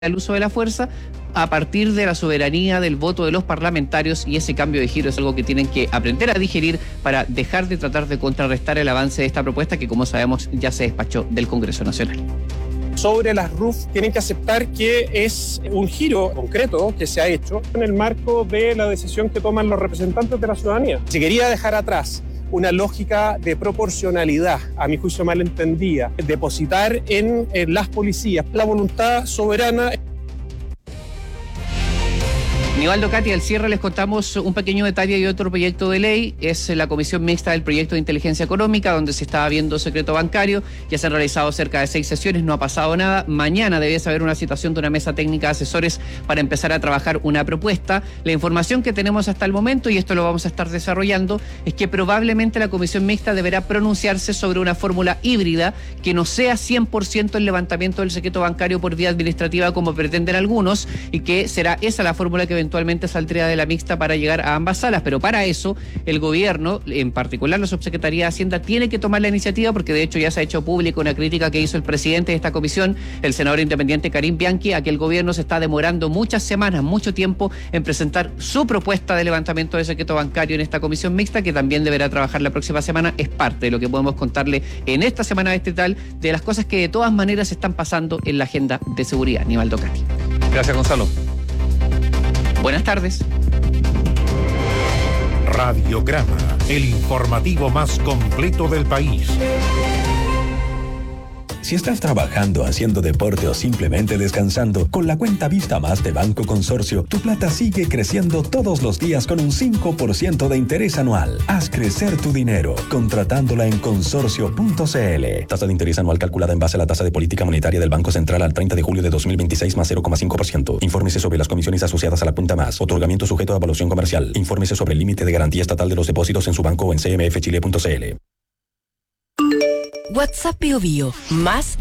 el uso de la fuerza a partir de la soberanía del voto de los parlamentarios, y ese cambio de giro es algo que tienen que aprender a digerir para dejar de tratar de contrarrestar el avance de esta propuesta que, como sabemos, ya se despachó del Congreso Nacional. Sobre las RUF tienen que aceptar que es un giro concreto que se ha hecho en el marco de la decisión que toman los representantes de la ciudadanía. Se quería dejar atrás una lógica de proporcionalidad, a mi juicio mal entendida, depositar en las policías la voluntad soberana. Nivaldo, Katy, al cierre les contamos un pequeño detalle de otro proyecto de ley. Es la comisión mixta del proyecto de inteligencia económica, donde se estaba viendo secreto bancario. Ya se han realizado cerca de 6 sesiones, no ha pasado nada. Mañana debiese haber una citación de una mesa técnica de asesores para empezar a trabajar una propuesta. La información que tenemos hasta el momento, y esto lo vamos a estar desarrollando, es que probablemente la comisión mixta deberá pronunciarse sobre una fórmula híbrida que no sea 100% el levantamiento del secreto bancario por vía administrativa como pretenden algunos, y que será esa la fórmula que eventualmente saldría de la mixta para llegar a ambas salas. Pero para eso el gobierno, en particular la subsecretaría de Hacienda, tiene que tomar la iniciativa, porque de hecho ya se ha hecho público una crítica que hizo el presidente de esta comisión, el senador independiente Karim Bianchi, a que el gobierno se está demorando muchas semanas, mucho tiempo en presentar su propuesta de levantamiento del secreto bancario en esta comisión mixta, que también deberá trabajar la próxima semana. Es parte de lo que podemos contarle en esta semana estatal, de las cosas que de todas maneras están pasando en la agenda de seguridad. Nivaldo, Katy. Gracias, Gonzalo. Buenas tardes. Radiograma, el informativo más completo del país. Si estás trabajando, haciendo deporte o simplemente descansando, con la cuenta Vista Más de Banco Consorcio, tu plata sigue creciendo todos los días con un 5% de interés anual. Haz crecer tu dinero contratándola en consorcio.cl. Tasa de interés anual calculada en base a la tasa de política monetaria del Banco Central al 30 de julio de 2026 más 0,5%. Infórmese sobre las comisiones asociadas a la cuenta Más. Otorgamiento sujeto a evaluación comercial. Infórmese sobre el límite de garantía estatal de los depósitos en su banco o en cmfchile.cl. WhatsApp Bio más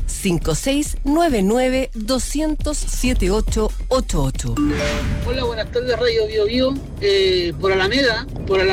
5699-200-7888. Hola, buenas tardes, Radio Bio. Por Alameda,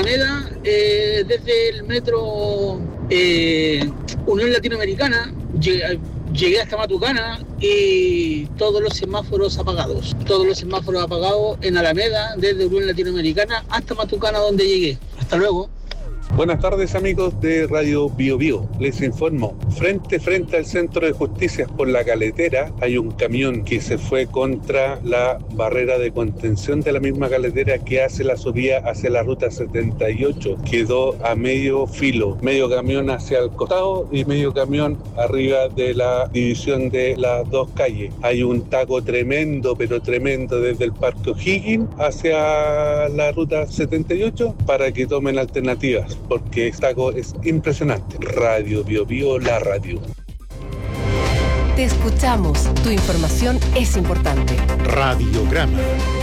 desde el metro Unión Latinoamericana, llegué hasta Matucana y todos los semáforos apagados. En Alameda, desde Unión Latinoamericana hasta Matucana, donde llegué. Hasta luego. Buenas tardes, amigos de Radio Bio. Les informo, frente al Centro de Justicia por la Caletera hay un camión que se fue contra la barrera de contención de la misma caletera que hace la subida hacia la ruta 78. Quedó a medio filo, medio camión hacia el costado y medio camión arriba de la división de las dos calles. Hay un taco tremendo desde el Parque O'Higgins hacia la ruta 78 para que tomen alternativas, porque este taco es impresionante. Radio Bio, la radio. Te escuchamos. Tu información es importante. Radiograma.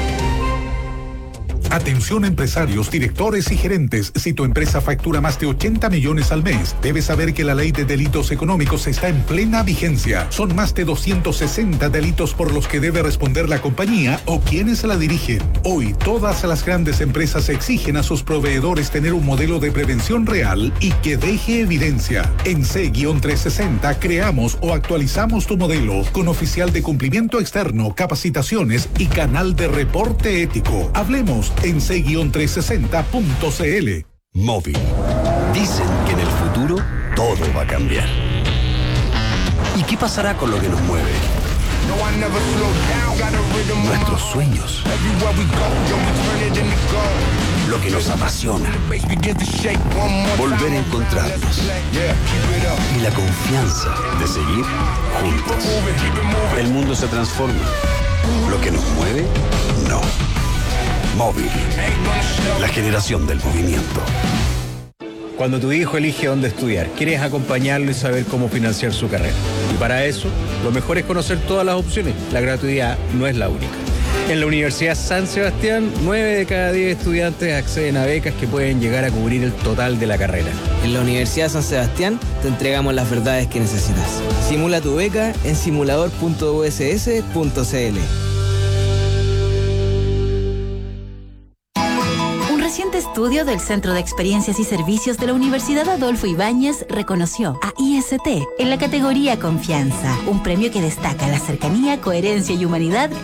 Atención empresarios, directores y gerentes. Si tu empresa factura más de 80 millones al mes, debes saber que la ley de delitos económicos está en plena vigencia. Son más de 260 delitos por los que debe responder la compañía o quienes la dirigen. Hoy, todas las grandes empresas exigen a sus proveedores tener un modelo de prevención real y que deje evidencia. En C-360 creamos o actualizamos tu modelo con oficial de cumplimiento externo, capacitaciones y canal de reporte ético. Hablemos en c-360.cl. Móvil. Dicen que en el futuro todo va a cambiar. ¿Y qué pasará con lo que nos mueve? Nuestros sueños. Lo que nos apasiona. Volver a encontrarnos. Y la confianza de seguir juntos. El mundo se transforma. Lo que nos mueve, no. Móvil, la generación del movimiento. Cuando tu hijo elige dónde estudiar, quieres acompañarlo y saber cómo financiar su carrera. Y para eso, lo mejor es conocer todas las opciones. La gratuidad no es la única. En la Universidad San Sebastián, 9 de cada 10 estudiantes acceden a becas que pueden llegar a cubrir el total de la carrera. En la Universidad San Sebastián te entregamos las verdades que necesitas. Simula tu beca en simulador.uss.cl. reciente estudio del Centro de Experiencias y Servicios de la Universidad Adolfo Ibáñez reconoció a IST en la categoría Confianza, un premio que destaca la cercanía, coherencia y humanidad